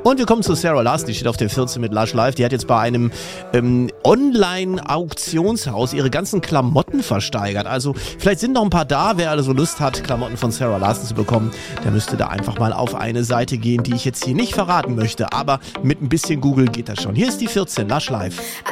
Und wir kommen zu Sarah Larson, die steht auf der 14 mit Lush Life. Die hat jetzt bei einem Online-Auktionshaus ihre ganzen Klamotten versteigert. Also vielleicht sind noch ein paar da. Wer also Lust hat, Klamotten von Sarah Larson zu bekommen, der müsste da einfach mal auf eine Seite gehen, die ich jetzt hier nicht verraten möchte. Aber mit ein bisschen Google geht das schon. Hier ist die 14, Lush Life.